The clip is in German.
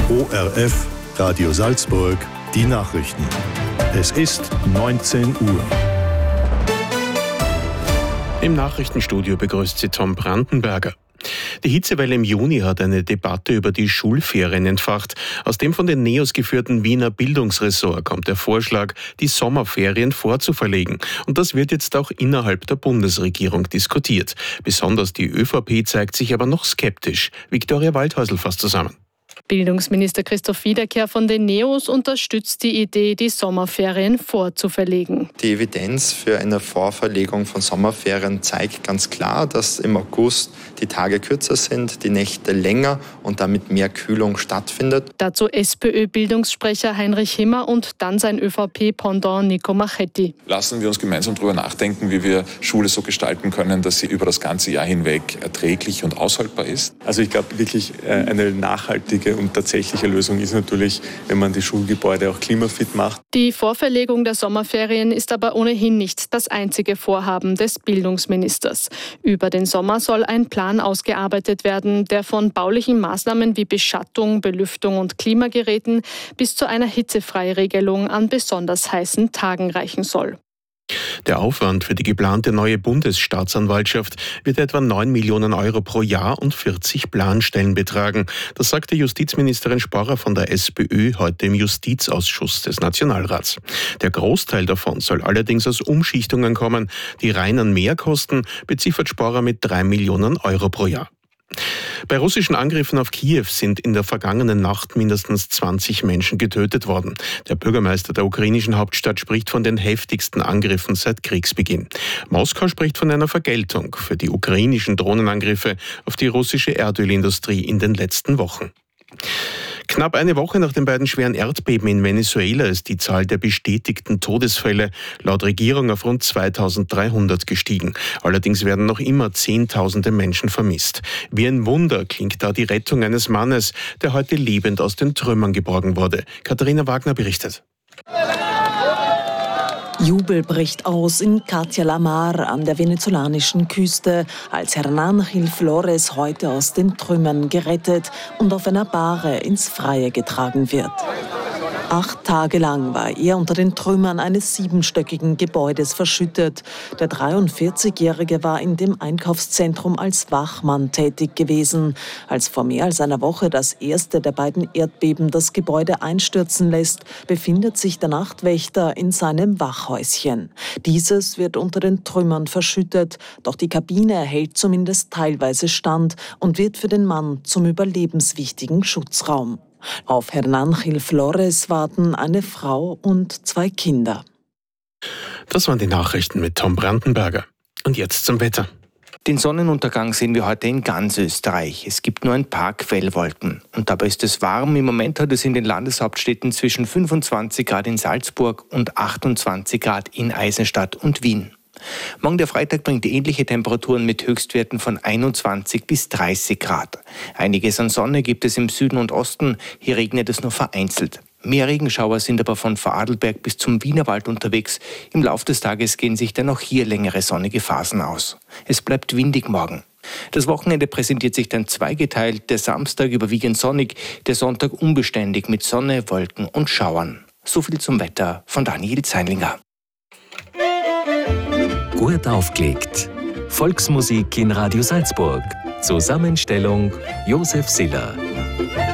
ORF Radio Salzburg, die Nachrichten. Es ist 19 Uhr. Im Nachrichtenstudio begrüßt Sie Tom Brandenberger. Die Hitzewelle im Juni hat eine Debatte über die Schulferien entfacht. Aus dem von den NEOS geführten Wiener Bildungsressort kommt der Vorschlag, die Sommerferien vorzuverlegen. Und das wird jetzt auch innerhalb der Bundesregierung diskutiert. Besonders die ÖVP zeigt sich aber noch skeptisch. Viktoria Waldhäusl fasst zusammen. Bildungsminister Christoph Wiederkehr von den NEOS unterstützt die Idee, die Sommerferien vorzuverlegen. Die Evidenz für eine Vorverlegung von Sommerferien zeigt ganz klar, dass im August die Tage kürzer sind, die Nächte länger und damit mehr Kühlung stattfindet. Dazu SPÖ-Bildungssprecher Heinrich Himmer und dann sein ÖVP-Pendant Nico Machetti. Lassen wir uns gemeinsam darüber nachdenken, wie wir Schule so gestalten können, dass sie über das ganze Jahr hinweg erträglich und aushaltbar ist. Also ich glaube wirklich eine nachhaltige und tatsächliche Lösung ist natürlich, wenn man die Schulgebäude auch klimafit macht. Die Vorverlegung der Sommerferien ist aber ohnehin nicht das einzige Vorhaben des Bildungsministers. Über den Sommer soll ein Plan ausgearbeitet werden, der von baulichen Maßnahmen wie Beschattung, Belüftung und Klimageräten bis zu einer Hitzefreiregelung an besonders heißen Tagen reichen soll. Der Aufwand für die geplante neue Bundesstaatsanwaltschaft wird etwa 9 Millionen Euro pro Jahr und 40 Planstellen betragen. Das sagte Justizministerin Sporrer von der SPÖ heute im Justizausschuss des Nationalrats. Der Großteil davon soll allerdings aus Umschichtungen kommen. Die reinen Mehrkosten beziffert Sporrer mit 3 Millionen Euro pro Jahr. Bei russischen Angriffen auf Kiew sind in der vergangenen Nacht mindestens 20 Menschen getötet worden. Der Bürgermeister der ukrainischen Hauptstadt spricht von den heftigsten Angriffen seit Kriegsbeginn. Moskau spricht von einer Vergeltung für die ukrainischen Drohnenangriffe auf die russische Erdölindustrie in den letzten Wochen. Knapp eine Woche nach den beiden schweren Erdbeben in Venezuela ist die Zahl der bestätigten Todesfälle laut Regierung auf rund 2300 gestiegen. Allerdings werden noch immer Zehntausende Menschen vermisst. Wie ein Wunder klingt da die Rettung eines Mannes, der heute lebend aus den Trümmern geborgen wurde. Katharina Wagner berichtet. Jubel bricht aus in Catia la Mar an der venezolanischen Küste, als Hernán Gil Flores heute aus den Trümmern gerettet und auf einer Bahre ins Freie getragen wird. 8 Tage lang war er unter den Trümmern eines 7-stöckigen Gebäudes verschüttet. Der 43-Jährige war in dem Einkaufszentrum als Wachmann tätig gewesen. Als vor mehr als einer Woche das erste der beiden Erdbeben das Gebäude einstürzen lässt, befindet sich der Nachtwächter in seinem Wachhäuschen. Dieses wird unter den Trümmern verschüttet, doch die Kabine hält zumindest teilweise stand und wird für den Mann zum überlebenswichtigen Schutzraum. Auf Hernán Gil Flores warten eine Frau und 2 Kinder. Das waren die Nachrichten mit Tom Brandenberger. Und jetzt zum Wetter. Den Sonnenuntergang sehen wir heute in ganz Österreich. Es gibt nur ein paar Quellwolken. Und dabei ist es warm. Im Moment hat es in den Landeshauptstädten zwischen 25 Grad in Salzburg und 28 Grad in Eisenstadt und Wien. Morgen der Freitag bringt ähnliche Temperaturen mit Höchstwerten von 21 bis 30 Grad. Einiges an Sonne gibt es im Süden und Osten, hier regnet es nur vereinzelt. Mehr Regenschauer sind aber von Vorarlberg bis zum Wienerwald unterwegs. Im Laufe des Tages gehen sich dann auch hier längere sonnige Phasen aus. Es bleibt windig morgen. Das Wochenende präsentiert sich dann zweigeteilt, der Samstag überwiegend sonnig, der Sonntag unbeständig mit Sonne, Wolken und Schauern. So viel zum Wetter von Daniel Zeinlinger. Gut aufgelegt. Volksmusik in Radio Salzburg. Zusammenstellung Josef Siller.